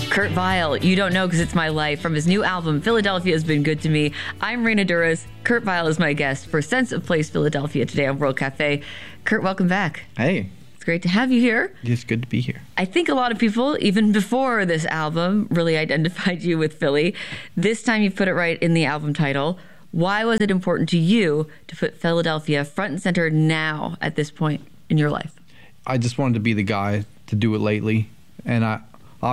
Kurt Vile, You Don't Know Because It's My Life, from his new album, Philadelphia Has Been Good to Me. I'm Raina Duras. Kurt Vile is my guest for Sense of Place Philadelphia today on World Cafe. Kurt, welcome back. Hey. It's great to have you here. It's good to be here. I think a lot of people, even before this album, really identified you with Philly. This time you put it right in the album title. Why was it important to you to put Philadelphia front and center now at this point in your life? I just wanted to be the guy to do it lately. And I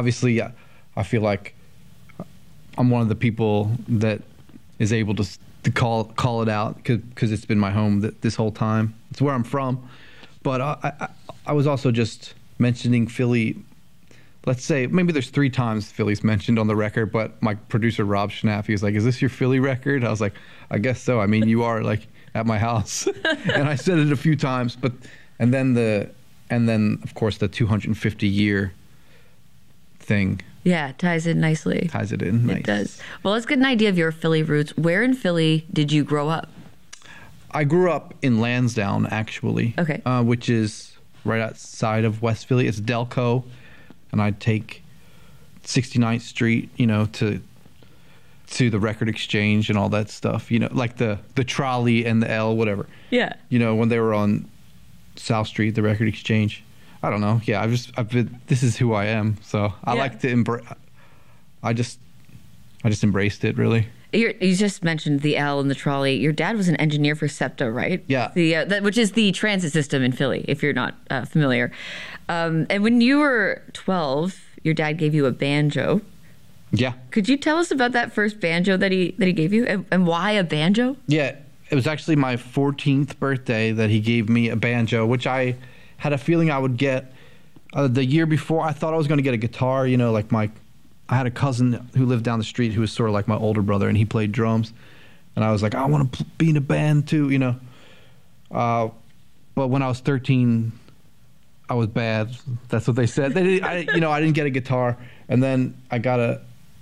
feel like I'm one of the people that is able to call it out because it's been my home this whole time. It's where I'm from. But I was also just mentioning Philly. Let's say maybe there's 3 times Philly's mentioned on the record, but my producer Rob Schnapp, he was like, "Is this your Philly record?" I was like, "I guess so. I mean, you are like at my house." And I said it a few times, and then of course the 250 year thing. Yeah, ties in nicely. Ties it in. Nice. It does. Well, let's get an idea of your Philly roots. Where in Philly did you grow up? I grew up in Lansdowne, actually. Okay. Which is right outside of West Philly. It's Delco, and I'd take 69th Street, to the Record Exchange and all that stuff. Like the trolley and the L, whatever. Yeah. When they were on South Street, the Record Exchange. I don't know. Yeah, I've been. This is who I am. So I like to embrace. I just embraced it, really. You just mentioned the L and the trolley. Your dad was an engineer for SEPTA, right? Yeah. Which is the transit system in Philly, if you're not familiar. And when you were 12, your dad gave you a banjo. Yeah. Could you tell us about that first banjo that he gave you, and why a banjo? Yeah, it was actually my 14th birthday that he gave me a banjo, which I had a feeling I would get the year before. I thought I was going to get a guitar, I had a cousin who lived down the street who was sort of like my older brother, and he played drums. And I was like, I want to be in a band too, But when I was 13, I was bad. That's what they said. I didn't get a guitar. And then I got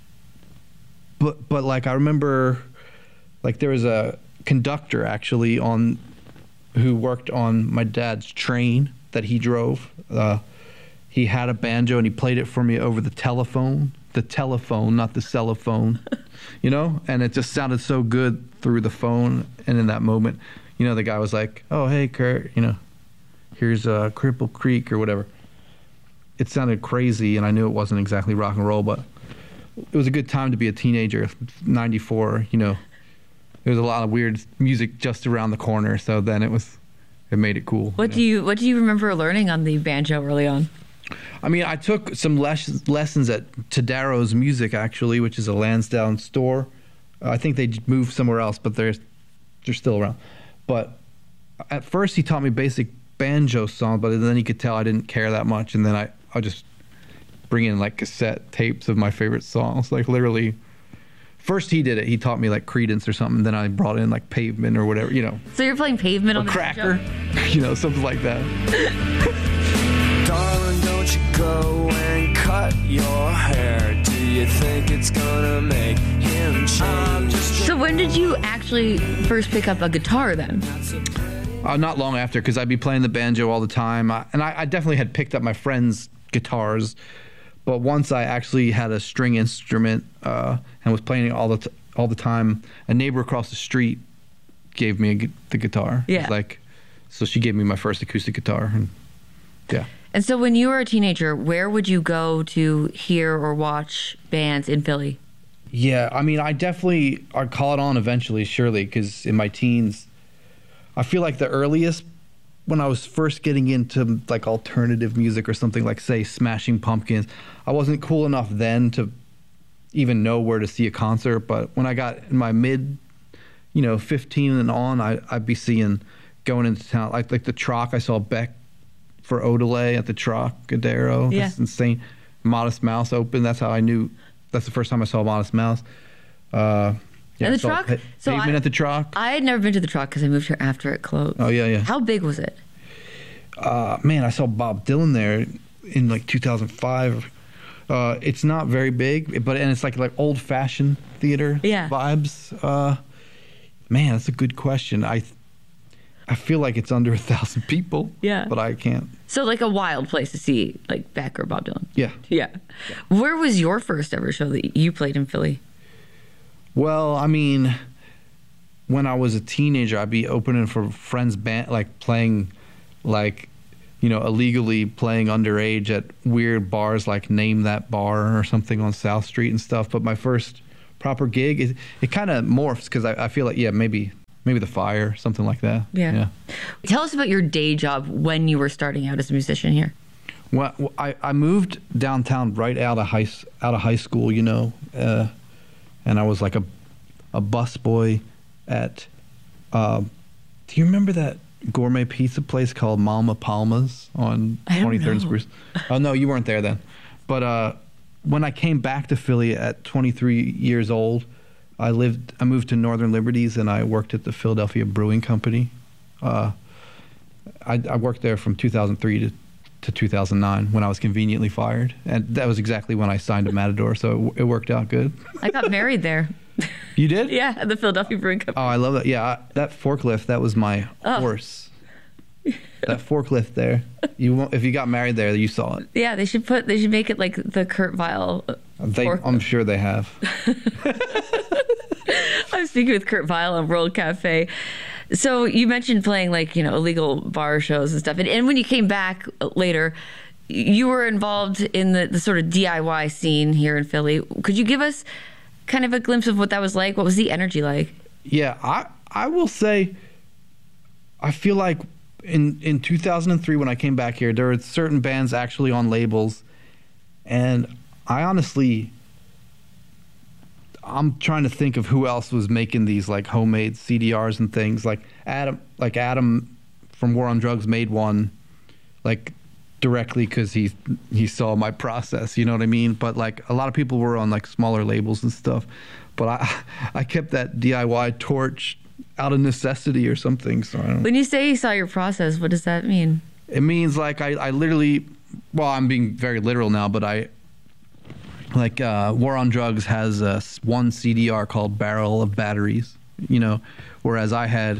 but I remember, there was a conductor actually who worked on my dad's train that he drove. He had a banjo and he played it for me over the telephone. The telephone, not the cellophone, and it just sounded so good through the phone. And in that moment, the guy was like, "Oh, hey, Kurt, here's Cripple Creek or whatever." It sounded crazy, and I knew it wasn't exactly rock and roll, but it was a good time to be a teenager. 94, there was a lot of weird music just around the corner, so then it made it cool. What do you remember learning on the banjo early on? I mean, I took some lessons at Tadaro's Music, actually, which is a Lansdowne store. I think they moved somewhere else, but they're still around. But at first, he taught me basic banjo songs, but then he could tell I didn't care that much. And then I'll just bring in, cassette tapes of my favorite songs. Literally, first he did it. He taught me, Creedence or something. Then I brought in, Pavement or whatever, So you're playing Pavement on the Cracker, something like that. Darling, don't you go and cut your hair. Do you think it's gonna make him change? So when did you actually first pick up a guitar then? Not long after, because I'd be playing the banjo all the time. And I definitely had picked up my friends' guitars. But once I actually had a string instrument and was playing it all the time, a neighbor across the street gave me the guitar. Yeah. So she gave me my first acoustic guitar. And yeah. And so when you were a teenager, where would you go to hear or watch bands in Philly? Yeah, I mean, I'd call it on eventually, surely, because in my teens, I feel like the earliest, when I was first getting into alternative music or something say Smashing Pumpkins, I wasn't cool enough then to even know where to see a concert. But when I got in my mid, 15 and on, I'd be going into town, like the Troc. I saw Beck for Odelay at the Trocadero. Yeah. That's insane. Modest Mouse opened. That's how I knew. That's the first time I saw Modest Mouse. And the Troc? Pavement at the Troc. I had never been to the Troc because I moved here after it closed. Oh, yeah. How big was it? Man, I saw Bob Dylan there in 2005. It's not very big, and it's like old-fashioned theater vibes. Man, that's a good question. I feel like it's under 1,000 people. Yeah. But I can't. So like a wild place to see like Beck or Bob Dylan. Yeah. Yeah. Where was your first ever show that you played in Philly? Well, I mean, when I was a teenager, I'd be opening for friends' band, like playing, like, you know, illegally playing underage at weird bars like Name That Bar or something on South Street and stuff. But my first proper gig, it kind of morphs because I feel like, yeah, maybe the Fire, something like that. Yeah. Tell us about your day job when you were starting out as a musician here. Well, I moved downtown right out of high school, you know, and I was like a bus boy at. Do you remember that gourmet pizza place called Mama Palma's on 23rd and Spruce? Oh no, you weren't there then. But when I came back to Philly at 23 years old, I moved to Northern Liberties and I worked at the Philadelphia Brewing Company. I worked there from 2003 to 2009 when I was conveniently fired. And that was exactly when I signed to Matador, so it worked out good. I got married there. You did? Yeah, at the Philadelphia Brewing Company. Oh, I love that. Yeah, that forklift, that was my horse. That forklift there. If you got married there, you saw it. Yeah, they should make it like the Kurt Vile. I'm sure they have. I was speaking with Kurt Vile on World Cafe. So you mentioned playing like, you know, illegal bar shows and stuff. And when you came back later, you were involved in the sort of DIY scene here in Philly. Could you give us kind of a glimpse of what that was like? What was the energy like? Yeah, I will say, I feel like in 2003 when I came back here, there were certain bands actually on labels. And I honestly, I'm trying to think of who else was making these like homemade CDRs and things. Like Adam from War on Drugs made one, like directly because he saw my process. You know what I mean? But like a lot of people were on like smaller labels and stuff. But I kept that DIY torch out of necessity or something. So I don't. When you say you saw your process, what does that mean? It means like I literally, well, I'm being very literal now, but War on Drugs has one CDR called Barrel of Batteries, you know, whereas I had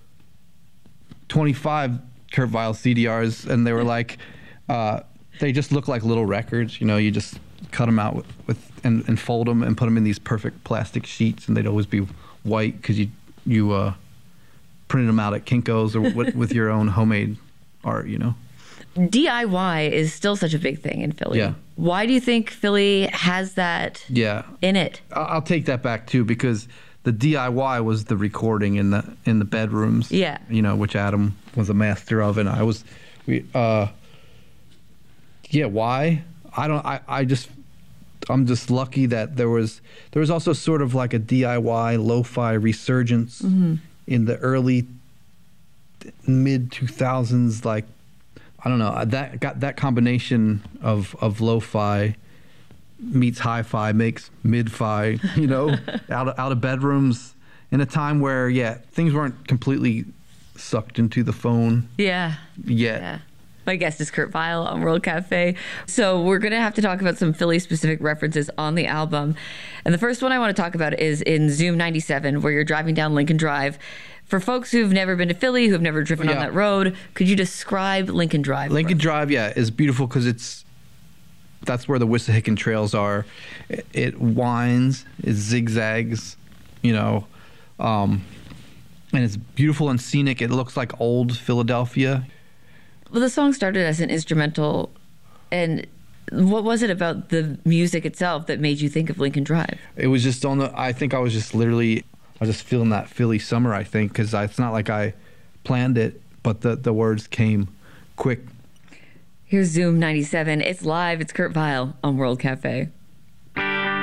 25 Kurt Vile CDRs, and they were like, they just look like little records, you know, you just cut them out and fold them and put them in these perfect plastic sheets, and they'd always be white because you printed them out at Kinko's or with your own homemade art, you know. DIY is still such a big thing in Philly. Yeah. Why do you think Philly has that in it? I'll take that back too, because the DIY was the recording in the bedrooms. Yeah. You know, which Adam was a master of, and I was. Why? I'm just lucky that there was also sort of like a DIY lo-fi resurgence in the early mid 2000s, like. I don't know, that combination of lo-fi meets hi-fi makes mid-fi, you know, out of bedrooms in a time where, things weren't completely sucked into the phone. Yeah. Yet. Yeah. My guest is Kurt Vile on World Cafe. So we're going to have to talk about some Philly-specific references on the album. And the first one I want to talk about is in Zoom 97, where you're driving down Lincoln Drive. For folks who've never been to Philly, who've never driven on that road, could you describe Lincoln Drive? Lincoln Drive, is beautiful because that's where the Wissahickon trails are. It winds, it zigzags, you know, and it's beautiful and scenic. It looks like old Philadelphia. Well, the song started as an instrumental, and what was it about the music itself that made you think of Lincoln Drive? It was just I think I was just feeling that Philly summer, I think, because it's not like I planned it, but the words came quick. Here's Zoom 97. It's live. It's Kurt Vile on World Cafe.